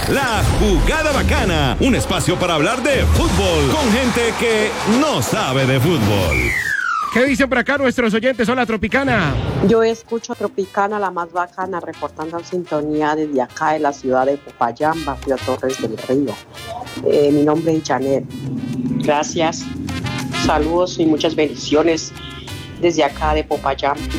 La Jugada Bacana, un espacio para hablar de fútbol con gente que no sabe de fútbol. ¿Qué dicen por acá nuestros oyentes? Hola, Tropicana. Yo escucho a Tropicana, la más bacana, reportando en sintonía desde acá de la ciudad de Popayán, barrio Torres del Río. Mi nombre es Janet. Gracias. Saludos y muchas bendiciones desde acá de Popayán.